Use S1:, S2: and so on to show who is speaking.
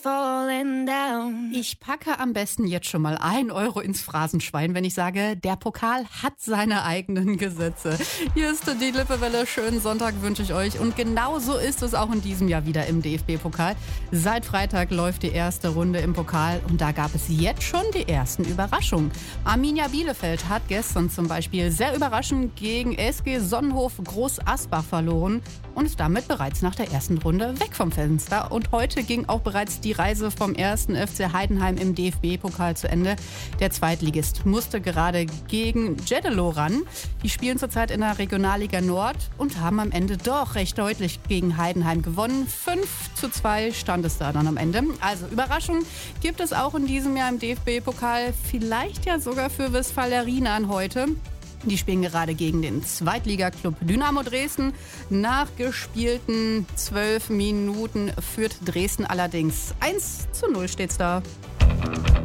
S1: falling down.
S2: Ich packe am besten jetzt schon mal 1 Euro ins Phrasenschwein, wenn ich sage, der Pokal hat seine eigenen Gesetze. Hier ist die Lippewelle. Schönen Sonntag wünsche ich euch. Und genau so ist es auch in diesem Jahr wieder im DFB-Pokal. Seit Freitag läuft die erste Runde im Pokal und da gab es jetzt schon die ersten Überraschungen. Arminia Bielefeld hat gestern zum Beispiel sehr überraschend gegen SG Sonnenhof Groß Asbach verloren und ist damit bereits nach der ersten Runde weg vom Fenster. Und heute ging auch bereits die Reise vom 1. FC Heidenheim im DFB-Pokal zu Ende. Der Zweitligist musste gerade gegen Jeddelo ran. Die spielen zurzeit in der Regionalliga Nord und haben am Ende doch recht deutlich gegen Heidenheim gewonnen. 5:2 stand es da dann am Ende. Also Überraschung gibt es auch in diesem Jahr im DFB-Pokal. Vielleicht ja sogar für Westfalen heute. Die spielen gerade gegen den Zweitligaklub Dynamo Dresden. Nach gespielten 12 Minuten führt Dresden allerdings 1:0 steht's da.